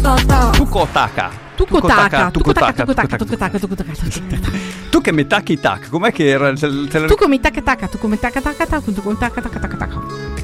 Tu che mi tacchi tac, com'è che era? Tu come tacca tacca, tu come tacca tacca tacca, tu come tacca tacca tacca tacca.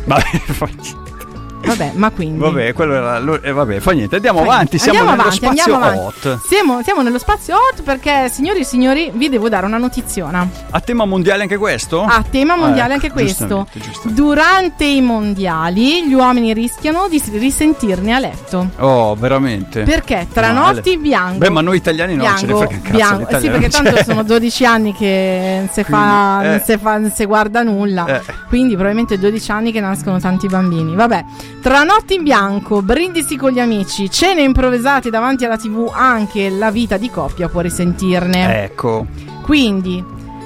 Vabbè, ma quindi vabbè, quello era vabbè, fa niente, andiamo avanti, siamo nello spazio hot. Siamo nello spazio hot perché, signori e signori, vi devo dare una notiziona. A tema mondiale anche questo? A tema mondiale anche questo. Durante i mondiali gli uomini rischiano di risentirne a letto. Oh, veramente? Perché tra notti bianco. Beh, ma noi italiani no, ce ne frega cazzo. Bianco. Sì, perché tanto sono 12 anni che non si guarda nulla. Quindi probabilmente 12 anni che nascono tanti bambini. Vabbè. Tra notti in bianco, brindisi con gli amici, cene improvvisate davanti alla TV, anche la vita di coppia può risentirne. Ecco. Quindi,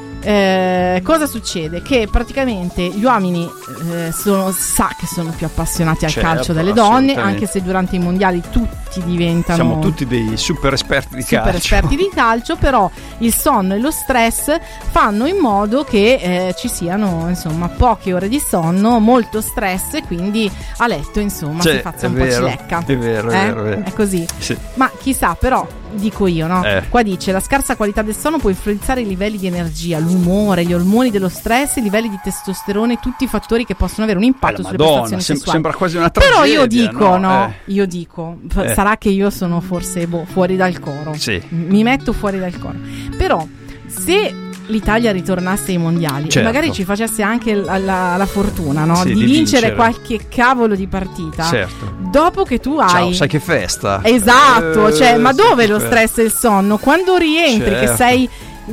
cosa succede? Che praticamente gli uomini che sono più appassionati al calcio delle donne, anche se durante i mondiali tutti diventano. Siamo tutti dei super esperti di calcio. Però il sonno e lo stress fanno in modo che ci siano, insomma, poche ore di sonno, molto stress, e quindi a letto, insomma, si faccia un po' cilecca. È vero. È così. Sì. Ma chissà, però, dico io, no? Qua dice: la scarsa qualità del sonno può influenzare i livelli di energia, l'umore, gli ormoni dello stress, i livelli di testosterone, tutti i fattori che possono avere un impatto sulle prestazioni sessuali. Sembra quasi una tragedia. Però io dico, io dico, sarà che io sono forse fuori dal coro. Sì. Mi metto fuori dal coro. Però se l'Italia ritornasse ai mondiali, magari ci facesse anche la fortuna, no? Di vincere qualche cavolo di partita. Certo. Dopo che tu hai. Ciao, sai che festa. Esatto, ma dove lo stress e il sonno? Quando rientri, che sei,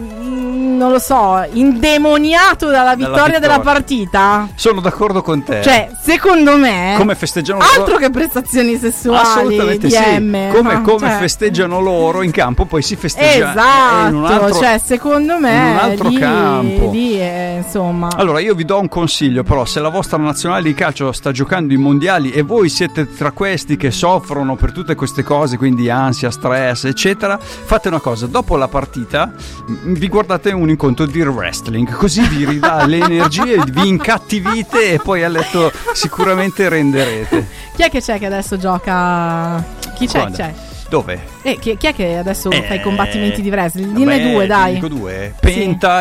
non lo so, indemoniato dalla vittoria della partita. Sono d'accordo con te. Cioè, secondo me, come festeggiano altro che prestazioni sessuali. Assolutamente DM, come festeggiano loro in campo, poi si festeggia esatto, in un altro, secondo me in un altro campo. Insomma. Allora io vi do un consiglio, però: se la vostra nazionale di calcio sta giocando i mondiali e voi siete tra questi che soffrono per tutte queste cose, quindi ansia, stress, eccetera, fate una cosa: dopo la partita vi guardate un incontro di wrestling, così vi ridà le energie, vi incattivite e poi a letto sicuramente renderete. Chi è che adesso gioca? Chi c'è? C'è. Dove? Chi è che adesso fa i combattimenti di wrestling? Dinne due, dai. Dico due. Penta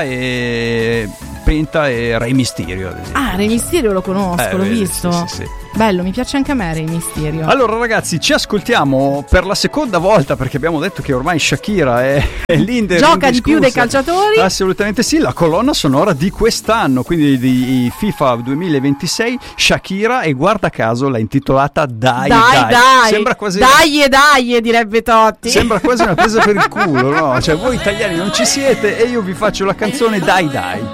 e Rey Mysterio, ad esempio. Rey Mysterio lo conosco, l'ho visto. Sì. Bello, mi piace anche a me Rey Mysterio. Allora ragazzi, ci ascoltiamo per la seconda volta, perché abbiamo detto che ormai Shakira è leader, gioca di più dei calciatori. Assolutamente sì, la colonna sonora di quest'anno, quindi di FIFA 2026, Shakira, e guarda caso l'ha intitolata Dai. Sembra quasi Dai, direbbe Totti. Sembra quasi una presa per il culo, no? Cioè, voi italiani non ci siete e io vi faccio la canzone Dai.